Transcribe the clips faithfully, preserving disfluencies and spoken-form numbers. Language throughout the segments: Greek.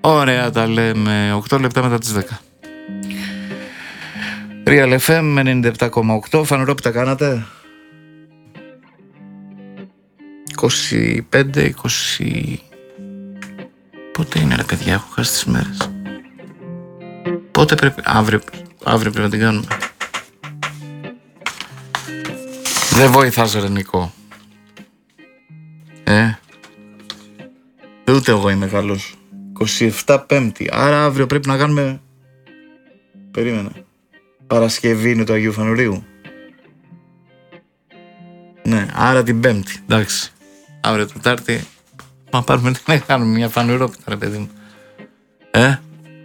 Ωραία, τα λέμε. οκτώ λεπτά μετά τις δέκα. Real εφ εμ ενενήντα επτά κόμμα οκτώ. Φανερό που τα κάνατε. είκοσι πέντε, είκοσι... Πότε είναι ρε παιδιά, έχω χάσει τις μέρες. Πότε πρέπει... Αύριο, αύριο πρέπει να την κάνουμε. Δεν βοηθάς ρε Νικό. Ε. Ούτε εγώ είμαι καλός. είκοσι επτά Πέμπτη. Άρα αύριο πρέπει να κάνουμε... Περίμενα. Παρασκευή είναι του Αγίου Φανουρίου. Ναι, άρα την Πέμπτη. Εντάξει. Αύριο Τετάρτη. Μα πάρουμε τι να κάνουμε. Μια φανουρόπιτα ρε παιδί μου. Ε.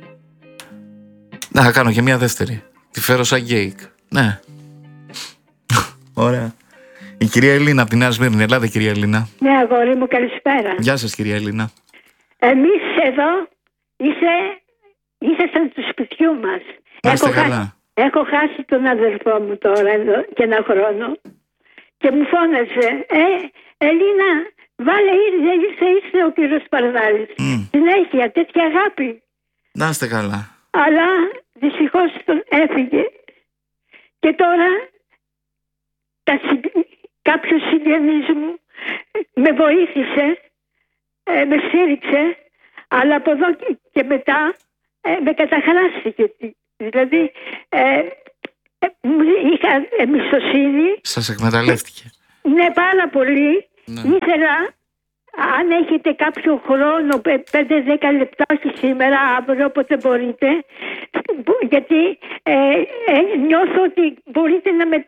Να κάνω και μια δεύτερη. Τη φέρω σαν γκέικ. Ναι. Ωραία. Η κυρία Ελίνα από τη Νέα Σμύρνη. Ελάτε κυρία Ελίνα. Ναι αγόρι μου, καλησπέρα. Γεια σας κυρία Ελίνα. Εμείς εδώ είσαι, ήσασταν του σπιτιού μας. Να είστε έχω, καλά. χάσει, έχω χάσει τον αδερφό μου τώρα εδώ και ένα χρόνο και μου φώναζε Ε, Ελίνα, βάλε ήρθε, ήρθε, ήρθε ο κύριος Παρδάλης. Mm. Συνέχεια, τέτοια αγάπη. Να είστε καλά. Αλλά δυστυχώς τον έφυγε. Και τώρα τα, κάποιος συγγενής μου με βοήθησε, ε, με στήριξε, αλλά από εδώ και μετά ε, με καταχράστηκε. Δηλαδή ε, ε, είχα εμπιστοσύνη. Σας εκμεταλλεύτηκε. Ναι, πάρα πολύ. Ναι. Ήθελα, αν έχετε κάποιο χρόνο, πέντε δέκα λεπτά, όχι σήμερα, αύριο, όποτε μπορείτε, γιατί ε, ε, νιώθω ότι μπορείτε να με